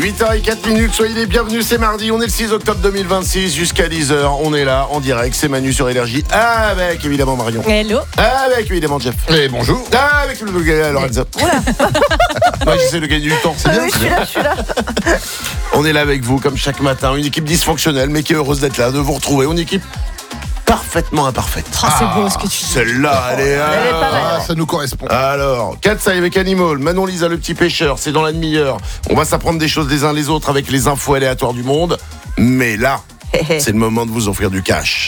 8h04, soyez les bienvenus, c'est mardi, on est le 6 octobre 2026, jusqu'à 10h, on est là, en direct, c'est Manu sur Énergie, avec évidemment Marion. Hello. Avec évidemment Jeff. Et bonjour. Avec le gars Lorenzo. Moi j'essaie de gagner du temps, c'est bien. Oui, je suis là. On est là avec vous, comme chaque matin, une équipe dysfonctionnelle, mais qui est heureuse d'être là, de vous retrouver, une équipe parfaitement imparfaite. Oh, c'est beau ce que tu dis. Celle-là, elle est pas mal. Ah, ça nous correspond. Alors, Katsai avec Animal, Manon Lisa le petit pêcheur, c'est dans la demi-heure. On va s'apprendre des choses les uns les autres avec les infos aléatoires du monde. Mais là, c'est le moment de vous offrir du cash.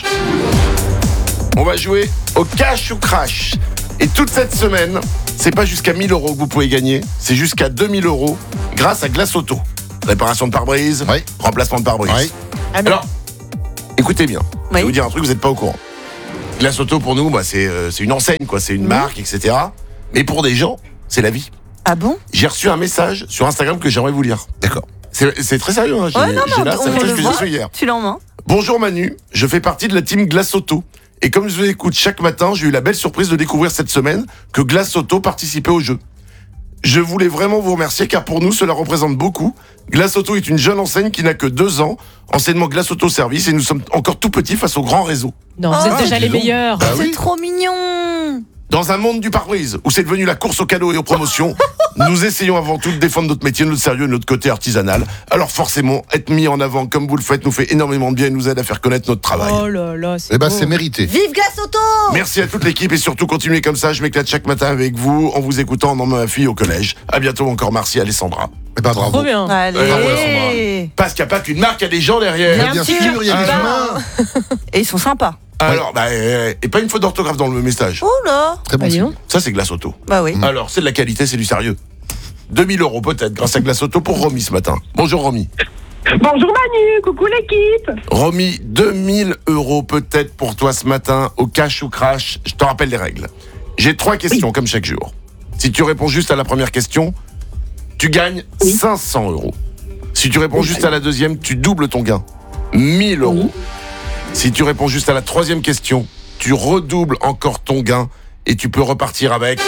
On va jouer au cash ou crash. Et toute cette semaine, c'est pas jusqu'à 1000 euros que vous pouvez gagner, c'est jusqu'à 2000 euros grâce à Glace Auto. Réparation de pare-brise, Oui. remplacement de pare-brise. Oui. Alors, écoutez bien, je vais Oui. vous dire un truc, vous n'êtes pas au courant. Glace Auto, pour nous, c'est une enseigne, quoi. C'est une marque, etc. Mais pour des gens, c'est la vie. Ah bon? J'ai reçu un message sur Instagram que j'aimerais vous lire. D'accord. C'est très sérieux, hein. Ouais, non, J'ai là, on c'est un message le que j'ai voit. reçu hier. Tu l'as en main? Bonjour Manu, je fais partie de la team Glace Auto. Et comme je vous écoute chaque matin, j'ai eu la belle surprise de découvrir cette semaine que Glace Auto participait au jeu. Je voulais vraiment vous remercier car pour nous, cela représente beaucoup. Glace Auto est une jeune enseigne qui n'a que 2 ans, enseignement Glace Auto Service, et nous sommes encore tout petits face au grand réseau. Non, Ah, vous êtes déjà dis les donc. meilleurs. Bah C'est oui. trop mignon. Dans un monde du pare-brise, où c'est devenu la course aux cadeaux et aux promotions, nous essayons avant tout de défendre notre métier, notre sérieux et notre côté artisanal. Alors forcément, être mis en avant comme vous le faites nous fait énormément de bien et nous aide à faire connaître notre travail. Oh là là, c'est Eh ben, beau. c'est mérité. Vive Glace Auto. Merci à toute l'équipe et surtout continuez comme ça. Je m'éclate chaque matin avec vous en vous écoutant en emmenant ma fille au collège. À bientôt encore, merci Alessandra. Eh ben, bravo. Trop bien. Bravo, Allez. Parce qu'il n'y a pas qu'une marque, il y a des gens derrière. Bien Bien sûr, sûr, il y a des Ah. humains. Et ils sont sympas. Alors, et pas une faute d'orthographe dans le message. Oh là. Très bon Bah, dis signe. donc. Ça, c'est Glace Auto. Bah oui. Alors, c'est de la qualité, c'est du sérieux. 2000 euros peut-être grâce à Glace Auto pour Romy ce matin. Bonjour Romy. Bonjour Manu, coucou l'équipe. Romy, 2000 euros peut-être pour toi ce matin au cash ou crash. Je te rappelle les règles. J'ai 3 questions comme chaque jour. Si tu réponds juste à la première question, tu gagnes 500 euros. Si tu réponds juste à la deuxième, tu doubles ton gain. 1000 euros. Si tu réponds juste à la troisième question, tu redoubles encore ton gain et tu peux repartir avec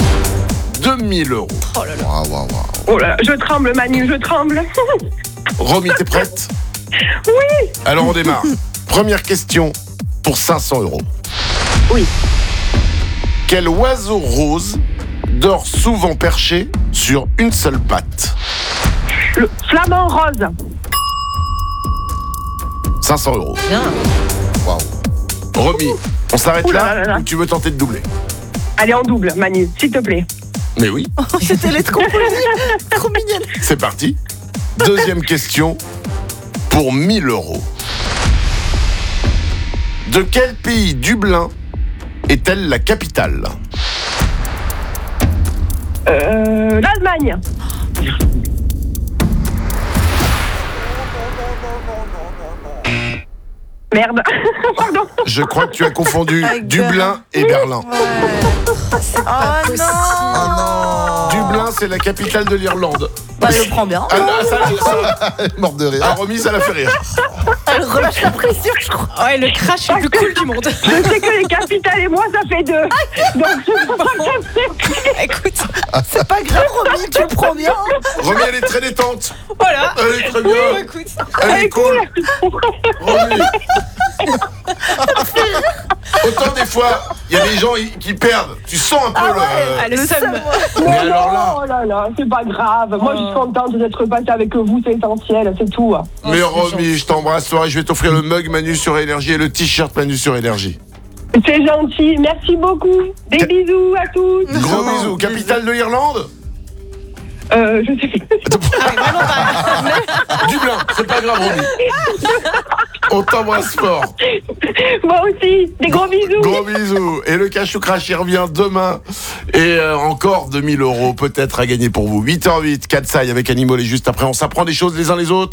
2000 euros. Waouh, waouh, waouh. Oh là là, je tremble Manu, je tremble. Romy, t'es prête? Oui. Alors on démarre. Première question pour 500 euros. Oui. Quel oiseau rose dort souvent perché sur une seule patte? Le flamant rose. 500 euros. Bien. Waouh. Romy, on s'arrête Ouh là là là là. ou tu veux tenter de doubler? Allez en double Manu, s'il te plaît. Mais oui, C'était les trop mignonne. c'est parti. Deuxième question pour 1000 euros. De quel pays Dublin est-elle la capitale? L'Allemagne. Merde. Pardon. Je crois que tu as confondu Avec Dublin et Berlin. Oh non. Dublin, c'est la capitale de l'Irlande. Bah, elle le prend bien. Ah, ça, Morte de rire. Romy, ça l'a fait rire. Elle relâche la pression, je crois. Ouais, le crash le plus cool du monde. Je sais que les capitales et moi ça fait 2. Donc c'est pour ça que ça me fait. Écoute, C'est pas grave, Romy, tu le prends bien. Romy, elle est très détente. voilà. Elle est très bien. Écoute, Elle est cool. Romy. Autant des fois, il y a des gens qui perdent. Tu sens un peu ah, le seum. Mais alors là, Oh là là, c'est pas grave. Moi je suis contente d'être passée avec vous, c'est essentiel, c'est tout. mais Romy, je t'embrasse. Toi, je vais t'offrir le mug Manu sur Énergie et le t-shirt Manu sur Énergie. C'est gentil, merci beaucoup. Des bisous à tous. Gros bisous. Capitale de l'Irlande? Je sais pas. Dublin. C'est pas grave, Romy. On t'embrasse fort. Moi aussi, des gros bisous. Gros bisous. Et le cash ou crash, il revient demain. Et encore 2000 euros peut-être à gagner pour vous. 8h08, Katsai avec Animal et juste après, on s'apprend des choses les uns les autres.